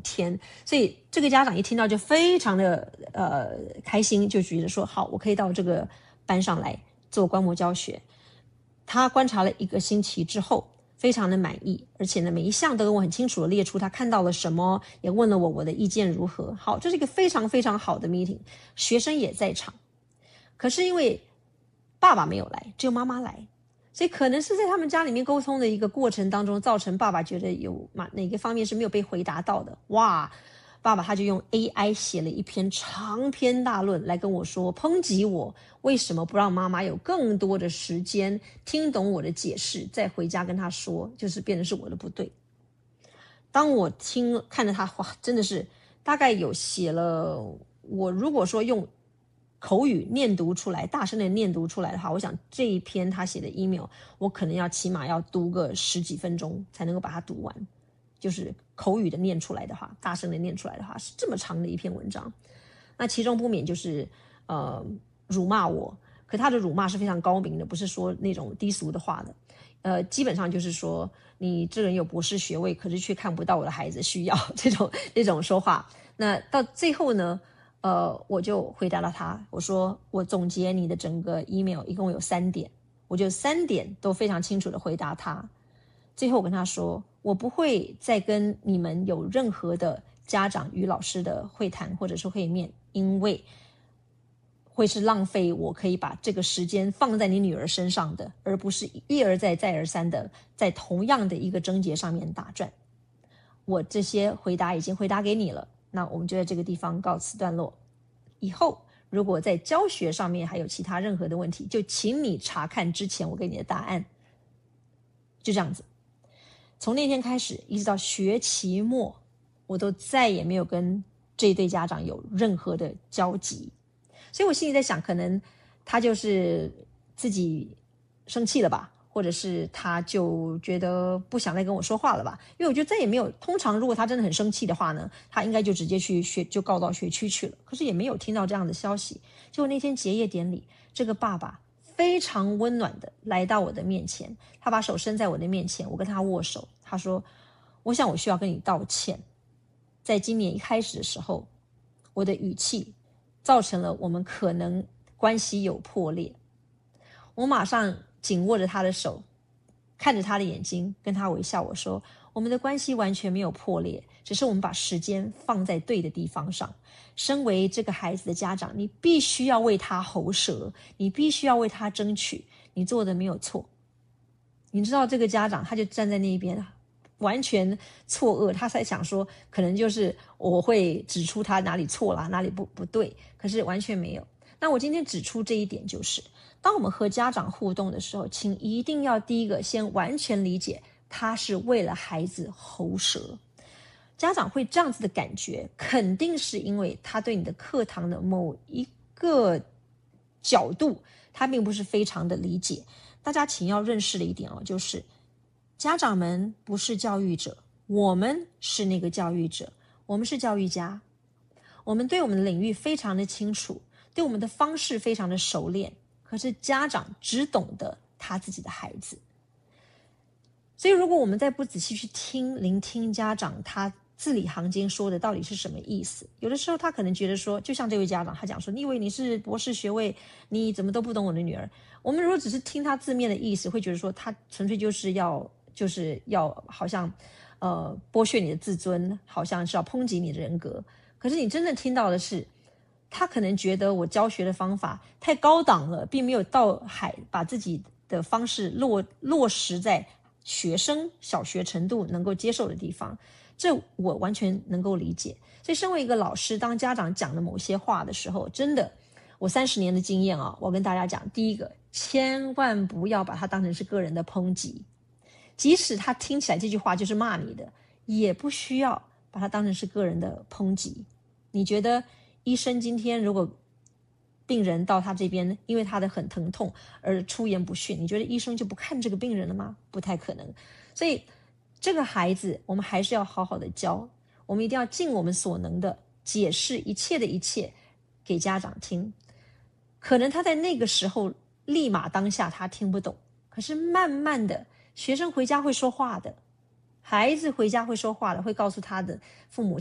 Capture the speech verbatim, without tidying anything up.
天，所以这个家长一听到就非常的呃开心，就觉得说好，我可以到这个班上来做观摩教学。他观察了一个星期之后非常的满意，而且呢每一项都跟我很清楚的列出他看到了什么，也问了我我的意见如何。好，这是一个非常非常好的 meeting， 学生也在场，可是因为爸爸没有来，只有妈妈来，所以可能是在他们家里面沟通的一个过程当中，造成爸爸觉得有哪个方面是没有被回答到的。哇，爸爸他就用 A I 写了一篇长篇大论来跟我说，抨击我为什么不让妈妈有更多的时间听懂我的解释，再回家跟他说，就是变成是我的不对。当我听看着他，哇，真的是大概有写了，我如果说用口语念读出来，大声的念读出来的话，我想这一篇他写的 email 我可能要起码要读个十几分钟才能够把它读完，就是口语的念出来的话，大声的念出来的话，是这么长的一篇文章。那其中不免就是呃辱骂我，可他的辱骂是非常高明的，不是说那种低俗的话的，呃基本上就是说你这人有博士学位，可是却看不到我的孩子需要，这种这种说话。那到最后呢呃，我就回答了他，我说我总结你的整个 email 一共有三点，我就三点都非常清楚的回答他。最后我跟他说，我不会再跟你们有任何的家长与老师的会谈或者是会面，因为会是浪费我可以把这个时间放在你女儿身上的，而不是一而再再而三的在同样的一个症结上面打转。我这些回答已经回答给你了，那我们就在这个地方告辞段落。以后如果在教学上面还有其他任何的问题，就请你查看之前我给你的答案。就这样子，从那天开始一直到学期末，我都再也没有跟这一对家长有任何的交集。所以我心里在想，可能他就是自己生气了吧，或者是他就觉得不想再跟我说话了吧。因为我觉得再也没有，通常如果他真的很生气的话呢，他应该就直接去学，就告到学区去了。可是也没有听到这样的消息。结果那天结业典礼，这个爸爸非常温暖的来到我的面前，他把手伸在我的面前，我跟他握手，他说，我想我需要跟你道歉，在今年一开始的时候，我的语气造成了我们可能关系有破裂。我马上紧握着他的手，看着他的眼睛，跟他微笑，我说，我们的关系完全没有破裂，只是我们把时间放在对的地方上。身为这个孩子的家长，你必须要为他喉舌，你必须要为他争取，你做的没有错。你知道这个家长他就站在那边完全错愕，他才想说可能就是我会指出他哪里错了，哪里不不对，可是完全没有。那我今天指出这一点，就是当我们和家长互动的时候，请一定要第一个先完全理解他是为了孩子喉舌。家长会这样子的感觉，肯定是因为他对你的课堂的某一个角度他并不是非常的理解。大家请要认识的一点哦，就是家长们不是教育者，我们是那个教育者，我们是教育家，我们对我们的领域非常的清楚，对我们的方式非常的熟练，可是家长只懂得他自己的孩子。所以如果我们再不仔细去听聆听家长他字里行间说的到底是什么意思，有的时候他可能觉得说，就像这位家长他讲说，你以为你是博士学位，你怎么都不懂我的女儿。我们如果只是听他字面的意思，会觉得说他纯粹就是要就是要好像呃剥削你的自尊，好像是要抨击你的人格。可是你真正听到的是，他可能觉得我教学的方法太高档了，并没有到海把自己的方式落落实在学生小学程度能够接受的地方，这我完全能够理解。所以身为一个老师，当家长讲的某些话的时候，真的我三十年的经验啊，我跟大家讲，第一个，千万不要把它当成是个人的抨击，即使他听起来这句话就是骂你的，也不需要把它当成是个人的抨击。你觉得医生今天如果病人到他这边因为他的很疼痛而出言不逊，你觉得医生就不看这个病人了吗？不太可能。所以这个孩子我们还是要好好的教，我们一定要尽我们所能的解释一切的一切给家长听。可能他在那个时候立马当下他听不懂，可是慢慢的学生回家会说话的，孩子回家会说话的，会告诉他的父母